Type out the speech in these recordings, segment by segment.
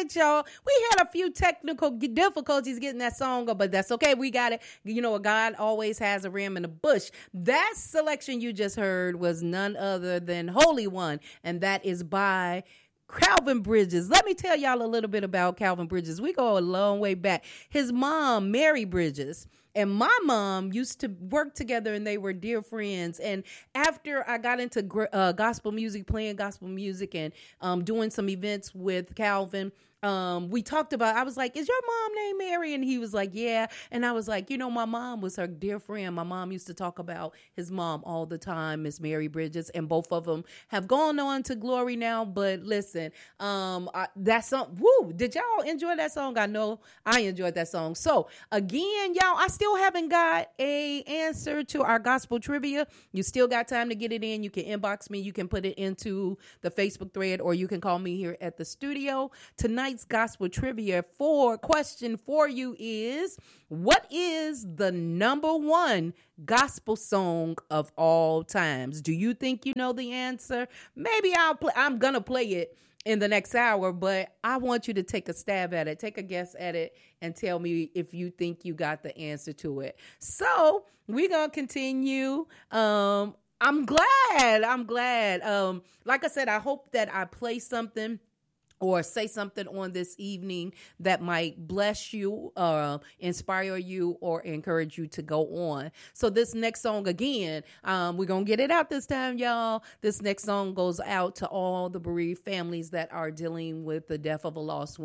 right, y'all. We had a few technical difficulties getting that song up, but that's okay. We got it. You know, God always has a ram in the bush. That selection you just heard was none other than Holy One, and that is by Calvin Bridges. Let me tell y'all a little bit about Calvin Bridges. We go a long way back. His mom, Mary Bridges, and my mom used to work together, and they were dear friends. And after I got into gospel music, playing gospel music, and doing some events with Calvin, we talked about, I was like, is your mom named Mary? And he was like, yeah. And I was like, you know, my mom was her dear friend. My mom used to talk about his mom all the time, Miss Mary Bridges, and both of them have gone on to glory now. But listen, that song, woo, did y'all enjoy that song? I know I enjoyed that song. So again, y'all, I still haven't got a answer to our gospel trivia. You still got time to get it in. You can inbox me. You can put it into the Facebook thread, or you can call me here at the studio. Tonight's gospel trivia question for you is, what is the number one gospel song of all times? Do you think you know the answer? Maybe I'm going to play it in the next hour, but I want you to take a stab at it, take a guess at it, and tell me if you think you got the answer to it. So we're going to continue. I'm glad. Like I said, I hope that I play something or say something on this evening that might bless you, inspire you, or encourage you to go on. So this next song, again, we're going to get it out this time, y'all. This next song goes out to all the bereaved families that are dealing with the death of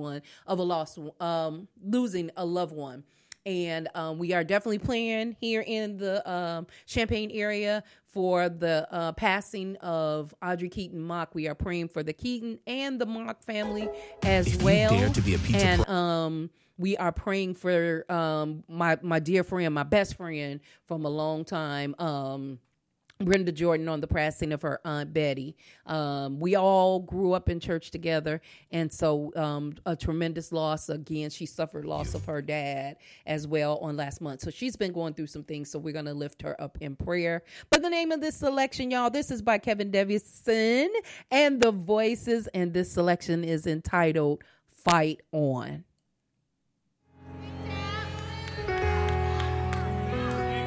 losing a loved one. And we are definitely playing here in the Champaign area for the passing of Audrey Keaton Mock. We are praying for the Keaton and the Mock family as well. Dare to be a pizza and we are praying for my dear friend, my best friend from a long time, Brenda Jordan, on the passing of her Aunt Betty. We all grew up in church together, and so a tremendous loss. Again, she suffered loss of her dad as well on last month. So she's been going through some things, so we're going to lift her up in prayer. But the name of this selection, y'all, this is by Kevin Davison and the Voices, and this selection is entitled Fight On.